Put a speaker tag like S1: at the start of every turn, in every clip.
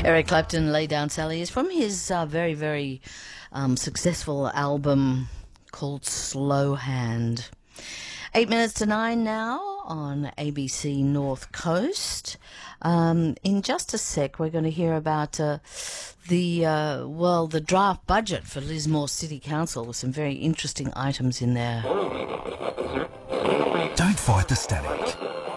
S1: Eric Clapton, Lay Down Sally, is from his very, very successful album called Slow Hand. 8 minutes to 9 now on ABC North Coast. In just a sec, we're going to hear about the draft budget for Lismore City Council with some very interesting items in there.
S2: Don't fight the static.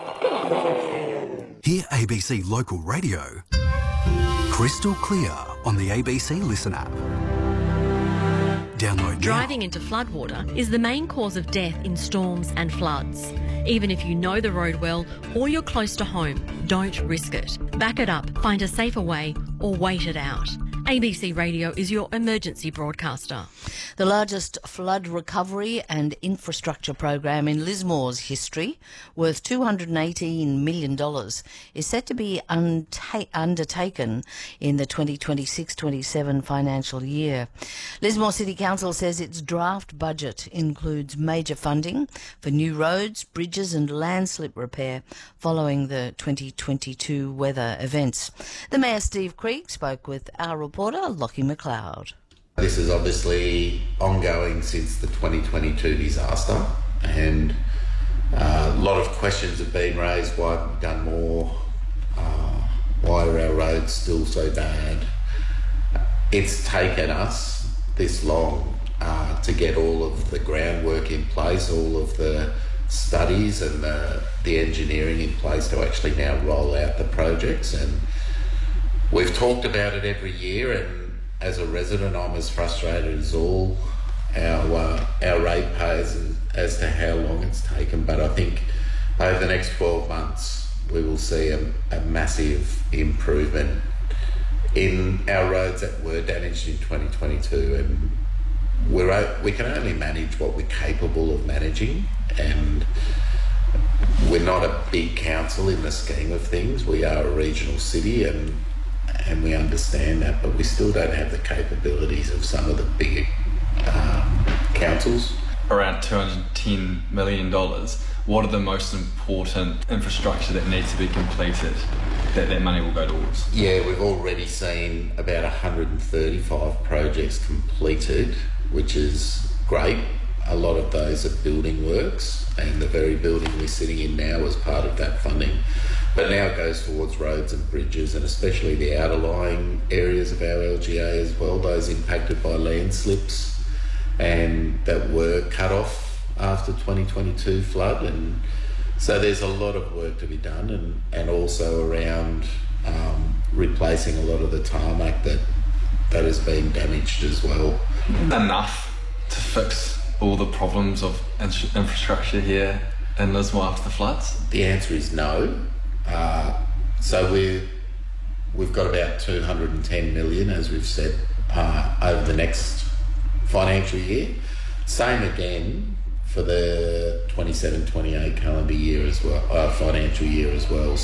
S2: Hear ABC Local Radio crystal clear on the ABC Listen app. Download now.
S3: Driving into floodwater is the main cause of death in storms and floods. Even if you know the road well or you're close to home, don't risk it. Back it up, find a safer way or wait it out. ABC Radio is your emergency broadcaster.
S1: The largest flood recovery and infrastructure program in Lismore's history, worth $218 million, is set to be undertaken in the 2026-27 financial year. Lismore City Council says its draft budget includes major funding for new roads, bridges and landslip repair following the 2022 weather events. The Mayor, Steve Krieg, spoke with our reporter, Lockie McLeod.
S4: This is obviously ongoing since the 2022 disaster, and a lot of questions have been raised. Why haven't we done more? Why are our roads still so bad? It's taken us this long to get all of the groundwork in place, all of the studies and the engineering in place to actually now roll out the projects. And we've talked about it every year, and as a resident, I'm as frustrated as all our ratepayers as to how long it's taken. But I think over the next 12 months, we will see a massive improvement in our roads that were damaged in 2022. And we can only manage what we're capable of managing. And we're not a big council in the scheme of things. We are a regional city, and we understand that, but we still don't have the capabilities of some of the bigger councils.
S5: Around $210 million. What are the most important infrastructure that needs to be completed that money will go towards?
S4: Yeah, we've already seen about 135 projects completed, which is great. A lot of those are building works, and the very building we're sitting in now is part of that funding. But now it goes towards roads and bridges, and especially the outerlying areas of our LGA as well, those impacted by landslips and that were cut off after 2022 flood. And so there's a lot of work to be done, and also around replacing a lot of the tarmac that has been damaged as well.
S5: Enough to fix all the problems of infrastructure here in Lismore after the floods?
S4: The answer is no. So we've got about $210 million, as we've said, over the next financial year. Same again for the 27-28 calendar year as well, financial year as well.